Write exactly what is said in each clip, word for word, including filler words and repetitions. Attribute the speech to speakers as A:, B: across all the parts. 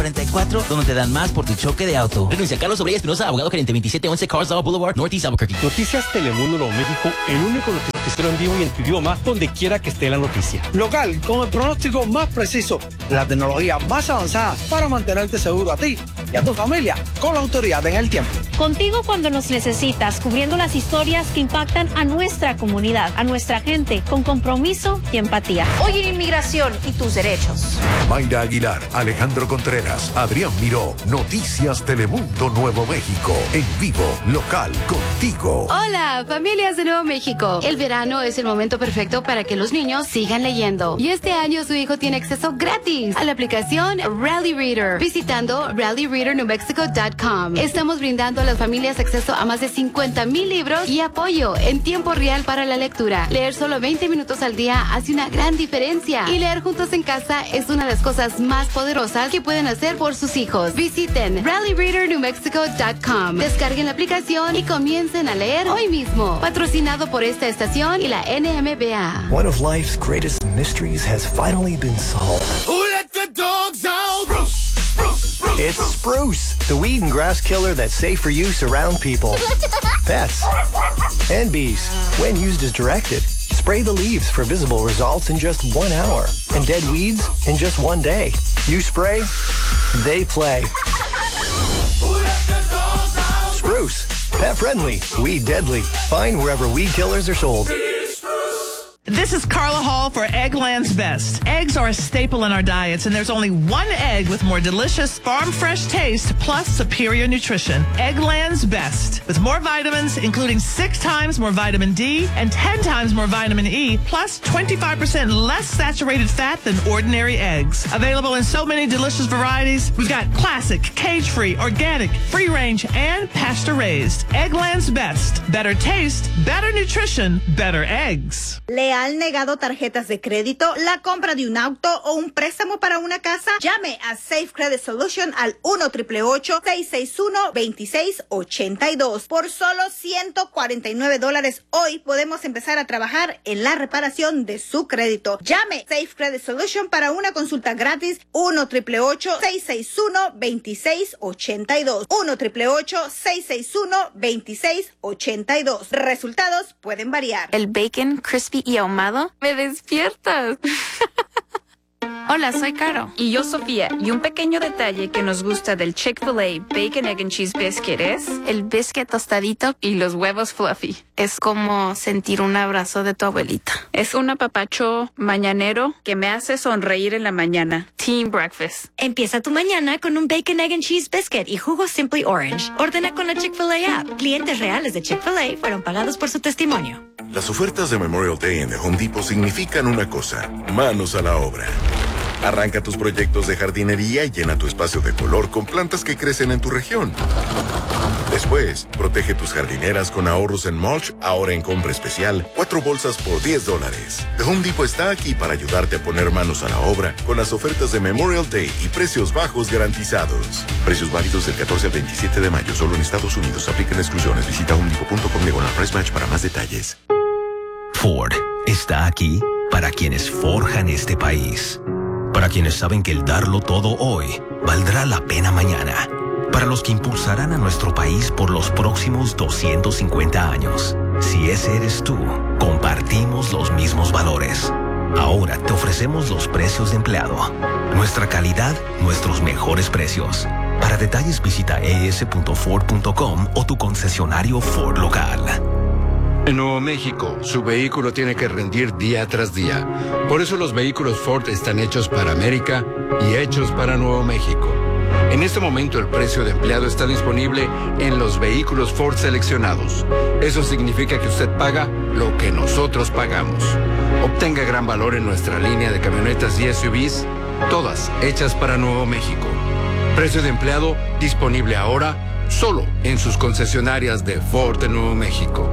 A: treinta y cuatro, donde te dan más por tu choque de auto. Renuncia Carlos Obrey Espinosa, abogado gerente veintisiete once Carlsbad Boulevard, Northeast Albuquerque.
B: Noticias Telemundo Nuevo México, el único noticiero en vivo y en tu idioma, donde quiera que esté la noticia.
C: Local, con el pronóstico más preciso, la tecnología más avanzada para mantenerte seguro a ti y a tu familia, con la autoridad en el tiempo.
D: Contigo cuando nos necesitas, cubriendo las historias que impactan a nuestra comunidad, a nuestra gente, con compromiso y empatía. Hoy en Inmigración y tus derechos.
E: Mayra Aguilar, Alejandro Contreras, Adrián Miró, Noticias Telemundo Nuevo México, en vivo, local, contigo.
F: Hola, familias de Nuevo México. El verano es el momento perfecto para que los niños sigan leyendo. Y este año su hijo tiene acceso gratis a la aplicación Rally Reader, visitando rally reader new mexico punto com. Estamos brindando a las familias acceso a más de cincuenta mil libros y apoyo en tiempo real para la lectura. Leer solo veinte minutos al día hace una gran diferencia. Y leer juntos en casa es una de las cosas más poderosas que pueden hacer por sus hijos. Visiten rally reader new mexico punto com. Descarguen la aplicación y comiencen a leer hoy mismo. Patrocinado por esta estación y la N M B A.
G: One of life's greatest mysteries has finally been solved.
H: Who let the dogs out? Spruce, spruce, spruce.
G: It's Spruce, the weed and grass killer that's safe for use around people, pets, and bees. When used as directed, spray the leaves for visible results in just one hour, and dead weeds in just one day. You spray, they play.
H: Who let the dogs out?
G: Spruce, pet friendly, weed deadly. Find wherever weed killers are sold.
I: This is Carla Hall for Eggland's Best. Eggs are a staple in our diets, and there's only one egg with more delicious, farm-fresh taste plus superior nutrition. Eggland's Best. With more vitamins, including six times more vitamin D and ten times more vitamin E, plus twenty-five percent less saturated fat than ordinary eggs. Available in so many delicious varieties, we've got classic, cage-free, organic, free-range, and pasture-raised. Eggland's Best. Better taste, better nutrition, better eggs.
J: ¿Le han negado tarjetas de crédito, la compra de un auto o un préstamo para una casa? Llame a Safe Credit Solution al uno, ocho ocho ocho, seis seis uno, dos seis ocho dos. Por solo ciento cuarenta y nueve dólares hoy podemos empezar a trabajar en la reparación de su crédito. Llame Safe Credit Solution para una consulta gratis. uno, ocho ocho ocho, seis seis uno, dos seis ocho dos. uno, ocho ocho ocho, seis seis uno, dos seis ocho dos. Resultados pueden variar.
F: El bacon crispy y ahumado, me despiertas. Hola, soy Caro.
K: Y yo, Sofía. Y un pequeño detalle que nos gusta del Chick-fil-A Bacon, Egg and Cheese Biscuit es
F: el biscuit tostadito
K: y los huevos fluffy.
F: Es como sentir un abrazo de tu abuelita.
K: Es un apapacho mañanero que me hace sonreír en la mañana. Team Breakfast.
L: Empieza tu mañana con un Bacon, Egg and Cheese Biscuit y jugo Simply Orange. Ordena con la Chick-fil-A app. Clientes reales de Chick-fil-A fueron pagados por su testimonio.
M: Las ofertas de Memorial Day en The Home Depot significan una cosa: manos a la obra. Arranca tus proyectos de jardinería y llena tu espacio de color con plantas que crecen en tu región. Después, protege tus jardineras con ahorros en mulch, ahora en compra especial, cuatro bolsas por diez dólares. The Home Depot está aquí para ayudarte a poner manos a la obra con las ofertas de Memorial Day y precios bajos garantizados. Precios válidos del catorce al veintisiete de mayo, solo en Estados Unidos. Aplican exclusiones. Visita home depot punto com diagonal price match para más detalles.
N: Ford está aquí para quienes forjan este país. Para quienes saben que el darlo todo hoy valdrá la pena mañana. Para los que impulsarán a nuestro país por los próximos doscientos cincuenta años. Si ese eres tú, compartimos los mismos valores. Ahora te ofrecemos los precios de empleado. Nuestra calidad, nuestros mejores precios. Para detalles visita e s punto ford punto com o tu concesionario Ford local.
O: En Nuevo México, su vehículo tiene que rendir día tras día. Por eso los vehículos Ford están hechos para América y hechos para Nuevo México. En este momento el precio de empleado está disponible en los vehículos Ford seleccionados. Eso significa que usted paga lo que nosotros pagamos. Obtenga gran valor en nuestra línea de camionetas y S U Vs, todas hechas para Nuevo México. Precio de empleado disponible ahora solo en sus concesionarias de Ford de Nuevo México.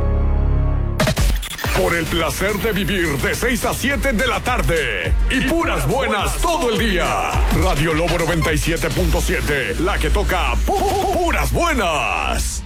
P: Por el placer de vivir de seis a siete de la tarde. Y puras buenas todo el día. Radio Lobo noventa y siete punto siete, la que toca pu puras buenas.